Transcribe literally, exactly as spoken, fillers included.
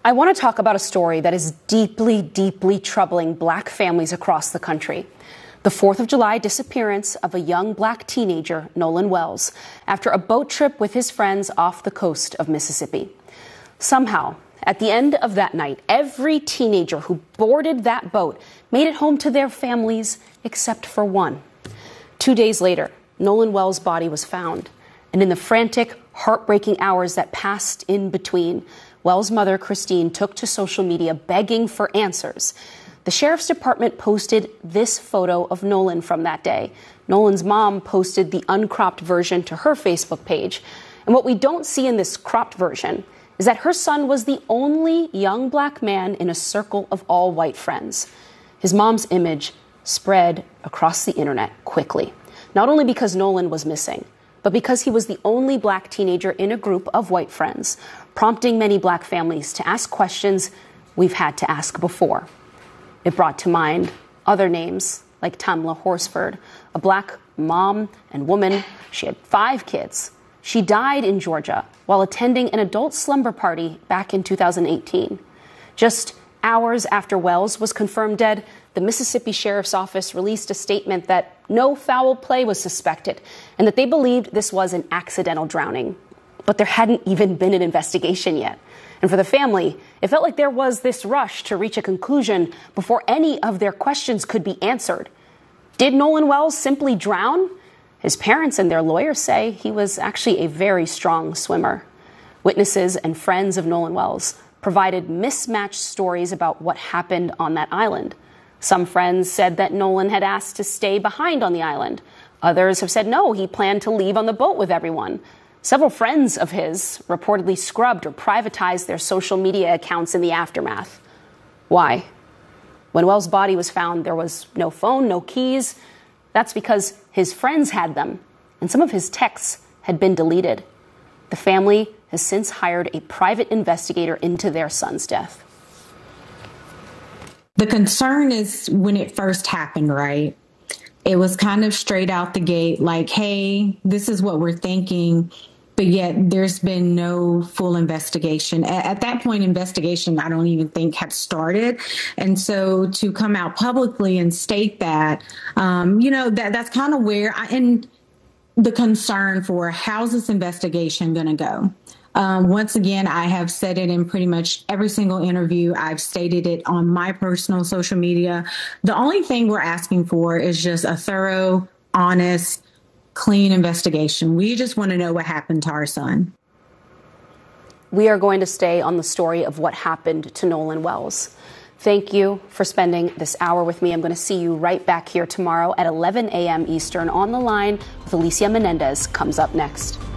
I want to talk about a story that is deeply, deeply troubling Black families across the country. The fourth of July disappearance of a young Black teenager, Nolan Wells, after a boat trip with his friends off the coast of Mississippi. Somehow, at the end of that night, every teenager who boarded that boat made it home to their families except for one. Two days later, Nolan Wells' body was found. And in the frantic, heartbreaking hours that passed in between, Wells' mother, Christine, took to social media begging for answers. The sheriff's department posted this photo of Nolan from that day. Nolan's mom posted the uncropped version to her Facebook page. And what we don't see in this cropped version is that her son was the only young Black man in a circle of all white friends. His mom's image spread across the internet quickly, not only because Nolan was missing, but because he was the only Black teenager in a group of white friends, prompting many Black families to ask questions we've had to ask before. It brought to mind other names like Tamla Horsford, a Black mom and woman. She had five kids. She died in Georgia while attending an adult slumber party back in two thousand eighteen. Just hours after Wells was confirmed dead, the Mississippi Sheriff's Office released a statement that no foul play was suspected and that they believed this was an accidental drowning. But there hadn't even been an investigation yet. And for the family, it felt like there was this rush to reach a conclusion before any of their questions could be answered. Did Nolan Wells simply drown? His parents and their lawyers say he was actually a very strong swimmer. Witnesses and friends of Nolan Wells provided mismatched stories about what happened on that island. Some friends said that Nolan had asked to stay behind on the island. Others have said no, he planned to leave on the boat with everyone. Several friends of his reportedly scrubbed or privatized their social media accounts in the aftermath. Why? When Wells' body was found, there was no phone, no keys. That's because his friends had them, and some of his texts had been deleted. The family has since hired a private investigator into their son's death. The concern is when it first happened, right? It was kind of straight out the gate, like, hey, this is what we're thinking. But yet there's been no full investigation. At, at that point, investigation, I don't even think had started. And so to come out publicly and state that, um, you know, that that's kind of where I, and the concern for how's this investigation going to go? Um, once again, I have said it in pretty much every single interview. I've stated it on my personal social media. The only thing we're asking for is just a thorough, honest, clean investigation. We just want to know what happened to our son. We are going to stay on the story of what happened to Nolan Wells. Thank you for spending this hour with me. I'm going to see you right back here tomorrow at eleven a.m. Eastern on The Line with Alicia Menendez comes up next.